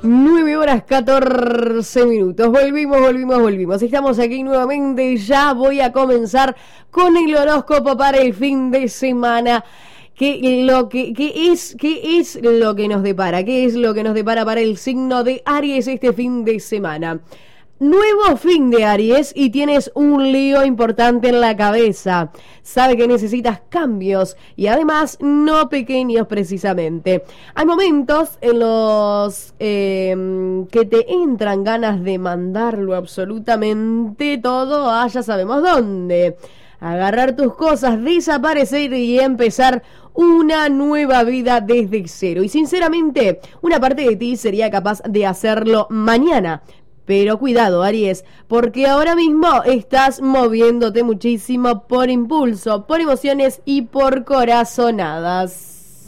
9:14. Volvimos. Estamos aquí nuevamente y ya voy a comenzar con el horóscopo para el fin de semana. ¿Qué es lo que nos depara? ¿Qué es lo que nos depara para el signo de Aries este fin de semana? Nuevo fin de Aries y tienes un lío importante en la cabeza. Sabe que necesitas cambios y además no pequeños precisamente. Hay momentos en los que te entran ganas de mandarlo absolutamente todo a ya sabemos dónde. Agarrar tus cosas, desaparecer y empezar una nueva vida desde cero. Y sinceramente, una parte de ti sería capaz de hacerlo mañana. Pero cuidado, Aries, porque ahora mismo estás moviéndote muchísimo por impulso, por emociones y por corazonadas.